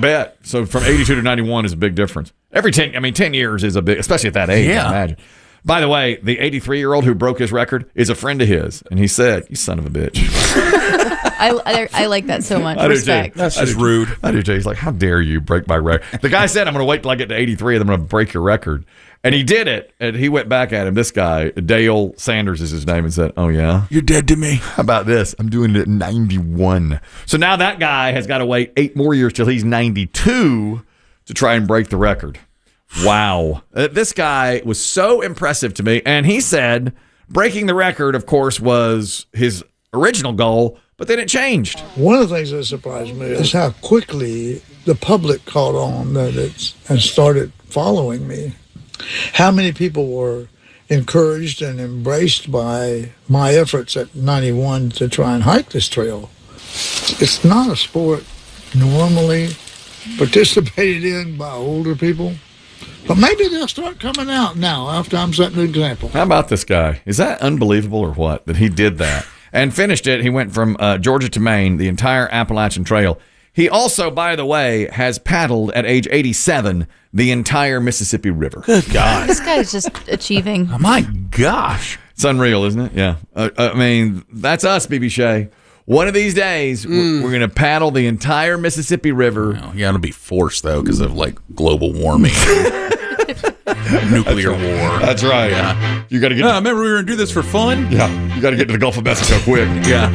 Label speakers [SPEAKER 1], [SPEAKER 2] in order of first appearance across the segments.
[SPEAKER 1] bet. So from 82 to 91 is a big difference. 10 years is a big, especially at that age, I imagine. By the way, the 83-year-old who broke his record is a friend of his, and he said, "You son of a bitch."
[SPEAKER 2] I like that so much.
[SPEAKER 1] I do
[SPEAKER 2] Respect.
[SPEAKER 1] too.
[SPEAKER 3] That's just rude.
[SPEAKER 1] I do too. He's like, "How dare you break my record?" The guy said, "I'm going to wait till I get to 83, and I'm going to break your record." And he did it, and he went back at him. This guy, Dale Sanders is his name, and said, "Oh, yeah?
[SPEAKER 3] You're dead to me.
[SPEAKER 1] How about this? I'm doing it at 91. So now that guy has got to wait 8 more years till he's 92 to try and break the record. Wow. This guy was so impressive to me. And he said breaking the record, of course, was his original goal, but then it changed.
[SPEAKER 4] One of the things that surprised me is how quickly the public caught on and started following me. How many people were encouraged and embraced by my efforts at 91 to try and hike this trail. It's not a sport normally participated in by older people, but maybe they'll start coming out now after I'm setting an example.
[SPEAKER 1] How about this guy? Is that unbelievable or what, that he did that and finished it? He went from Georgia to Maine, the entire Appalachian Trail. He also, by the way, has paddled at age 87 the entire Mississippi River.
[SPEAKER 3] Good God.
[SPEAKER 2] This guy is just achieving.
[SPEAKER 3] Oh, my gosh.
[SPEAKER 1] It's unreal, isn't it? Yeah. I mean, that's us, BB Shea. One of these days, we're going to paddle the entire Mississippi River.
[SPEAKER 3] Well, yeah, it'll be forced, though, because of, like, global warming. Nuclear war.
[SPEAKER 1] That's right.
[SPEAKER 3] Yeah.
[SPEAKER 1] You got to get.
[SPEAKER 3] Remember we were going to do this for fun?
[SPEAKER 1] Yeah. You got to get to the Gulf of Mexico quick.
[SPEAKER 3] Yeah.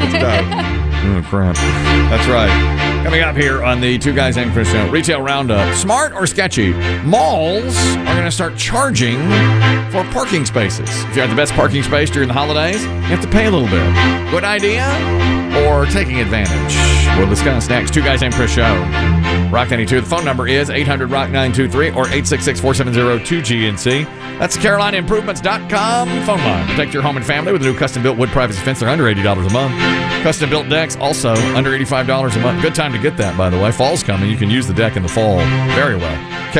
[SPEAKER 1] Oh, crap. That's right. Coming up here on the Two Guys and Chris Show, Retail Roundup. Smart or sketchy? Malls are going to start charging for parking spaces. If you have the best parking space during the holidays, you have to pay a little bit. Good idea or taking advantage? We'll discuss next. Two Guys and Chris Show. Rock 92. The phone number is 800-ROCK-923 or 866-470-2GNC. That's the CarolinaImprovements.com phone line. Protect your home and family with a new custom-built wood privacy fence. They're under $80 a month. Custom-built decks also under $85 a month. Good time to get that, by the way. Fall's coming. You can use the deck in the fall very well.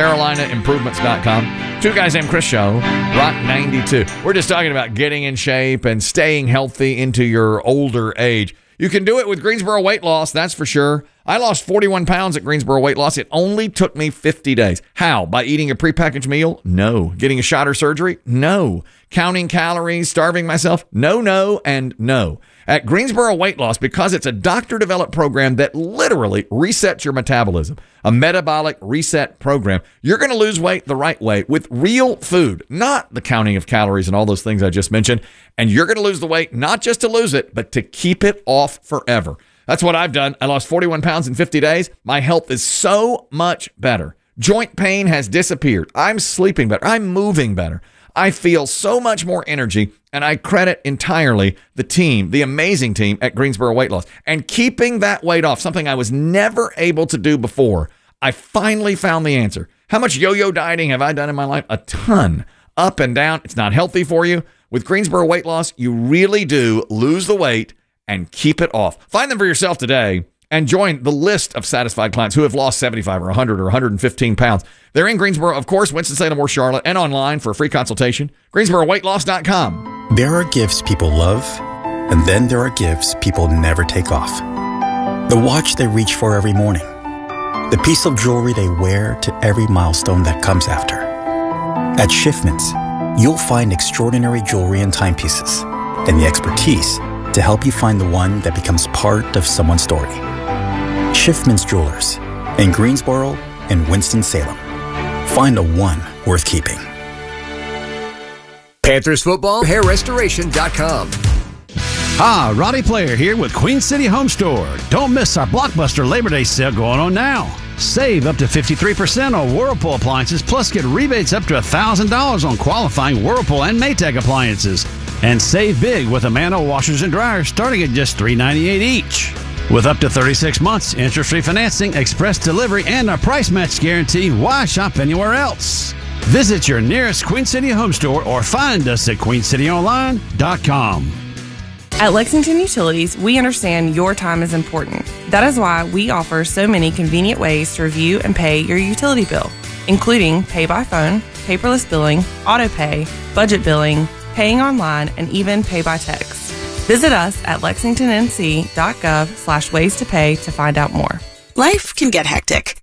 [SPEAKER 1] CarolinaImprovements.com. Two Guys Named Chris Show. Rock 92. We're just talking about getting in shape and staying healthy into your older age. You can do it with Greensboro Weight Loss, that's for sure. I lost 41 pounds at Greensboro Weight Loss. It only took me 50 days. How? By eating a prepackaged meal? No. Getting a shot or surgery? No. Counting calories, starving myself? No, and no. At Greensboro Weight Loss, because it's a doctor-developed program that literally resets your metabolism, a metabolic reset program, you're going to lose weight the right way with real food, not the counting of calories and all those things I just mentioned. And you're going to lose the weight, not just to lose it, but to keep it off forever. That's what I've done. I lost 41 pounds in 50 days. My health is so much better. Joint pain has disappeared. I'm sleeping better. I'm moving better. I feel so much more energy, and I credit entirely the team, the amazing team at Greensboro Weight Loss. And keeping that weight off, something I was never able to do before, I finally found the answer. How much yo-yo dieting have I done in my life? A ton. Up and down. It's not healthy for you. With Greensboro Weight Loss, you really do lose the weight and keep it off. Find them for yourself today and join the list of satisfied clients who have lost 75 or 100 or 115 pounds. They're in Greensboro, of course, Winston-Salem or Charlotte, and online for a free consultation. GreensboroWeightLoss.com.
[SPEAKER 5] There are gifts people love, and then there are gifts people never take off. The watch they reach for every morning. The piece of jewelry they wear to every milestone that comes after. At Schiffman's, you'll find extraordinary jewelry and timepieces, and the expertise to help you find the one that becomes part of someone's story. Schiffman's Jewelers in Greensboro and Winston-Salem. Find a one worth keeping.
[SPEAKER 6] Panthers football, hairrestoration.com.
[SPEAKER 7] Hi, Roddy Player here with Queen City Home Store. Don't miss our Blockbuster Labor Day sale going on now. Save up to 53% on Whirlpool appliances, plus get rebates up to $1,000 on qualifying Whirlpool and Maytag appliances. And save big with Amano washers and dryers starting at just $398 each. With up to 36 months, interest-free financing, express delivery, and a price match guarantee, why shop anywhere else? Visit your nearest Queen City Home Store or find us at queencityonline.com.
[SPEAKER 8] At Lexington Utilities, we understand your time is important. That is why we offer so many convenient ways to review and pay your utility bill, including pay by phone, paperless billing, auto pay, budget billing, paying online, and even pay by text. Visit us at lexingtonnc.gov/ways to pay to find out more.
[SPEAKER 9] Life can get hectic.